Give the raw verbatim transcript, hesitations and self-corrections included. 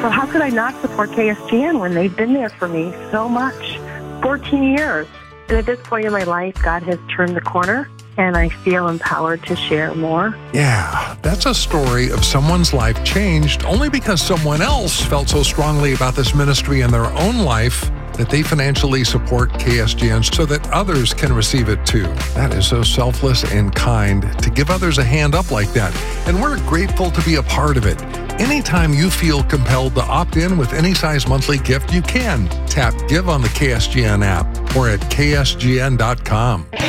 So how could I not support K S G N when they've been there for me so much? fourteen years. And at this point in my life, God has turned the corner, and I feel empowered to share more. Yeah, that's a story of someone's life changed only because someone else felt so strongly about this ministry in their own life that they financially support K S G N so that others can receive it too. That is so selfless and kind to give others a hand up like that. And we're grateful to be a part of it. Anytime you feel compelled to opt in with any size monthly gift, you can. Tap Give on the K S G N app or at K S G N dot com.